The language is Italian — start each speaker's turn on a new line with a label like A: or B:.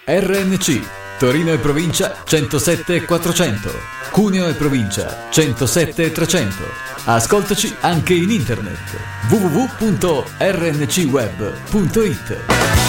A: RNC Torino e provincia 107 400, Cuneo e provincia 107 300. Ascoltaci anche in internet www.rncweb.it.